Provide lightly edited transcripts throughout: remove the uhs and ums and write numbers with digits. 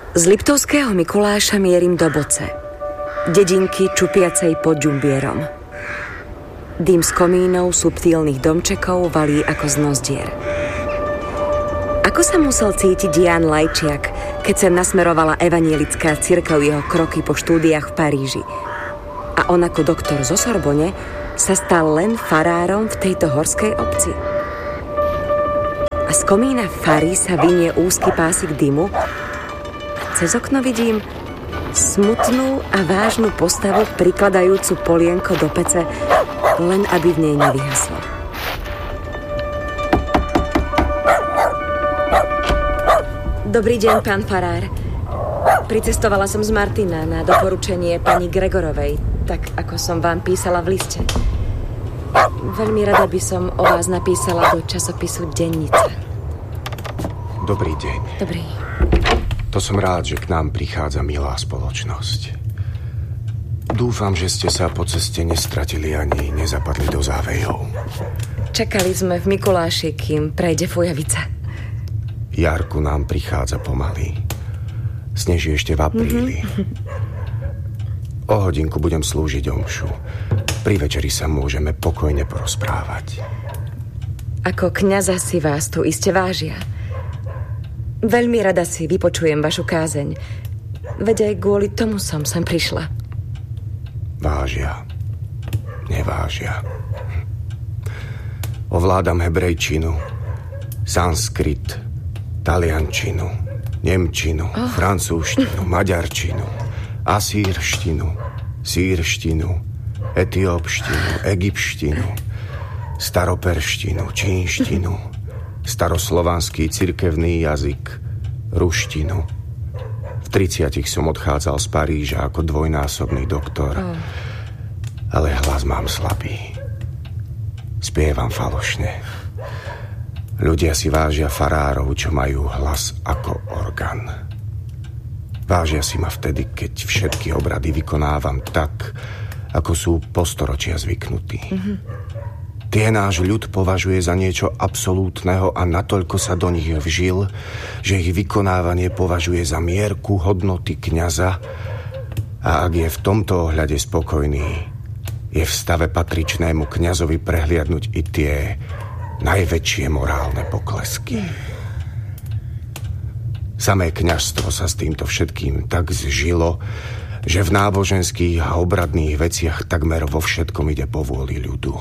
Z Liptovského Mikuláša mierim do Boce, dedinky čupiacej pod Džumbierom. Dým z komínov subtílnych domčekov valí ako z nozdier. Ako sa musel cítiť Ján Lajčiak, keď sem nasmerovala evanielická cirkev jeho kroky po štúdiách v Paríži? A on ako doktor zo Sorbonne sa stal len farárom v tejto horskej obci. A z komína fary sa vynie úzky pásik dymu. Cez okno vidím smutnú a vážnu postavu prikladajúcu polienko do pece, len aby v nej nevyhaslo. Dobrý deň, pán farár. Pricestovala som z Martina na doporučenie pani Gregorovej, tak ako som vám písala v liste. Veľmi rada by som o vás napísala do časopisu Dennica. Dobrý deň. Dobrý. To som rád, že k nám prichádza milá spoločnosť. Dúfam, že ste sa po ceste nestratili ani nezapadli do závejov. Čakali sme v Mikuláši, kým prejde fujavica. Jarku nám prichádza pomaly. Sneží ešte v apríli. O hodinku budem slúžiť omšu. Pri večeri sa môžeme pokojne porozprávať. Ako kňaza si vás tu iste vážia. Veľmi rada si vypočujem vašu kázeň. Veď aj kvôli tomu som sem prišla. Vážia. Nevážia. Ovládam hebrejčinu, sanskrit, taliančinu, nemčinu, francúzštinu, maďarčinu, asýrštinu, sýrštinu, etiópštinu, egyptštinu, staroperštinu, čínštinu, staroslovanský cirkevný jazyk, ruštinu. V 30 som odchádzal z Paríža ako dvojnásobný doktor, ale hlas mám slabý. Spievam falošne. Ľudia si vážia farárov, čo majú hlas ako orgán. Vážia si ma vtedy, keď všetky obrady vykonávam tak, ako sú po storočia zvyknutí. Tie náš ľud považuje za niečo absolútneho a natoľko sa do nich vžil, že ich vykonávanie považuje za mierku hodnoty kňaza a ak je v tomto ohľade spokojný, je v stave patričnému kňazovi prehliadnúť i tie najväčšie morálne poklesky. Samé kňazstvo sa s týmto všetkým tak zžilo, že v náboženských a obradných veciach takmer vo všetkom ide po vôli ľudu.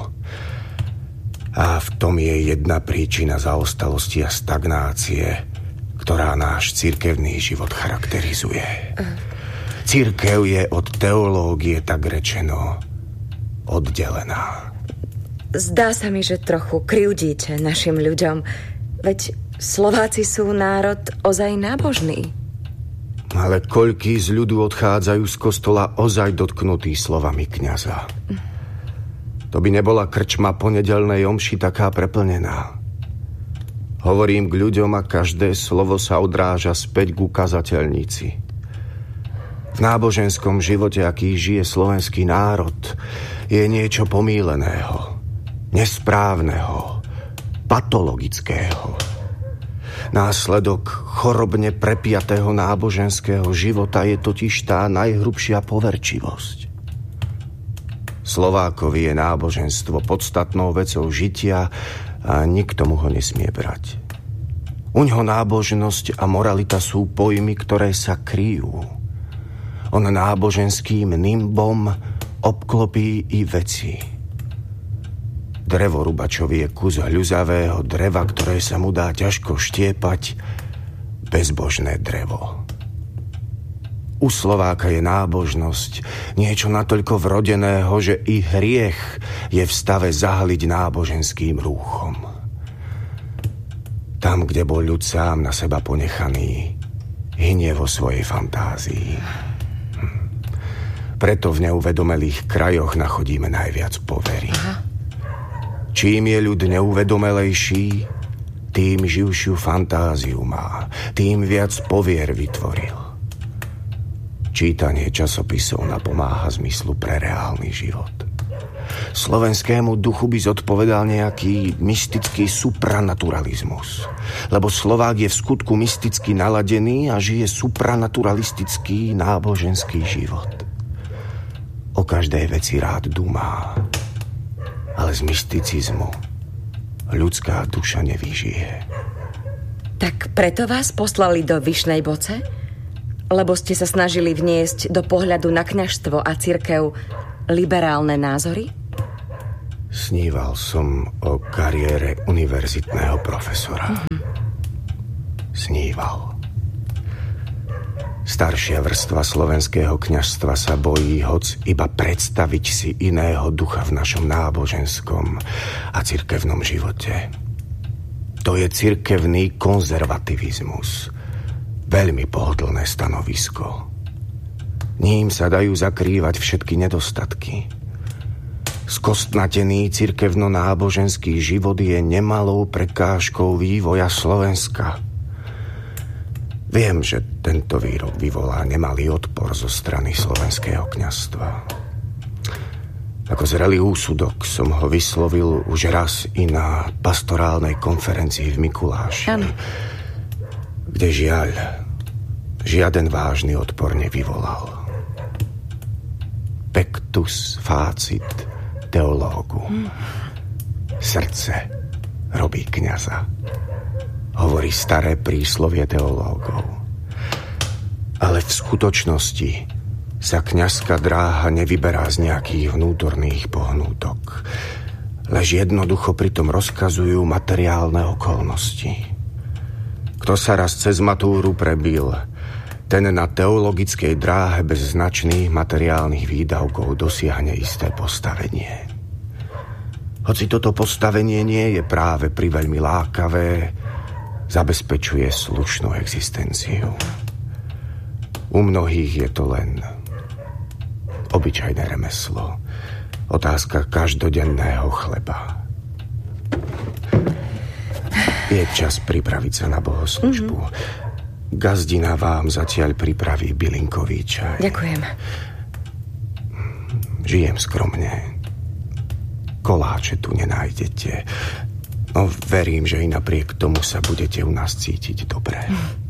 A v tom je jedna príčina zaostalosti a stagnácie, ktorá náš cirkevný život charakterizuje. Cirkev je od teológie tak rečeno oddelená. Zdá sa mi, že trochu krivdíte našim ľuďom. Veď Slováci sú národ ozaj nábožný. Ale koľkí z ľudu odchádzajú z kostola ozaj dotknutí slovami kňaza. To by nebola krčma po nedeľnej omši taká preplnená. Hovorím k ľuďom a každé slovo sa odráža späť k ukazateľnici. V náboženskom živote, aký žije slovenský národ, je niečo pomýleného, nesprávneho, patologického. Následok chorobne prepiatého náboženského života je totiž tá najhrubšia poverčivosť. Slovákovi je náboženstvo podstatnou vecou žitia a nikto mu ho nesmie brať. Uňho nábožnosť a moralita sú pojmy, ktoré sa kryjú. On náboženským nimbom obklopí i veci. Drevorubačovi je kus hľuzavého dreva, ktoré sa mu dá ťažko štiepať, bezbožné drevo. U Slováka je nábožnosť niečo natoľko vrodeného, že i hriech je v stave zahliť náboženským rúchom. Tam, kde bol ľud sám na seba ponechaný, hynie vo svojej fantázii. Preto v neuvedomelých krajoch nachodíme najviac povery. Čím je ľud neuvedomelejší, tým živšiu fantáziu má, tým viac povier vytvoril. Čítanie časopisov napomáha zmyslu pre reálny život. Slovenskému duchu by zodpovedal nejaký mystický supranaturalizmus. Lebo Slovák je v skutku mysticky naladený a žije supranaturalistický náboženský život. O každej veci rád dumá, ale z mysticizmu ľudská duša nevyžije. Tak preto vás poslali do Vyšnej Boce? Lebo ste sa snažili vniesť do pohľadu na kňazstvo a cirkev liberálne názory? Sníval som o kariére univerzitného profesora. Sníval. Staršia vrstva slovenského kňazstva sa bojí hoc iba predstaviť si iného ducha v našom náboženskom a cirkevnom živote. To je cirkevný konzervativizmus. Veľmi pohodlné stanovisko. Ním sa dajú zakrývať všetky nedostatky. Skostnatený cirkevno-náboženský život je nemalou prekážkou vývoja Slovenska. Viem, že tento výrok vyvolá nemalý odpor zo strany slovenského kňazstva. Ako zrelý úsudok som ho vyslovil už raz i na pastorálnej konferencii v Mikuláši. Áno. Kde žiaľ, žiaden vážny odpor nevyvolal. Pectus facit teológu. Srdce robí kňaza. Hovorí staré príslovie teológov. Ale v skutočnosti sa kňazská dráha nevyberá z nejakých vnútorných pohnútok. Lež jednoducho pritom rozkazujú materiálne okolnosti. Kto sa raz cez matúru prebil, ten na teologickej dráhe bez značných materiálnych výdavkov dosiahne isté postavenie. Hoci toto postavenie nie je práve priveľmi lákavé, zabezpečuje slušnú existenciu. U mnohých je to len obyčajné remeslo, otázka každodenného chleba. Je čas pripraviť sa na bohoslužbu. Gazdina vám zatiaľ pripraví bylinkový čaj. Ďakujem. Žijem skromne. Koláče tu nenájdete. No verím, že i napriek tomu sa budete u nás cítiť dobre.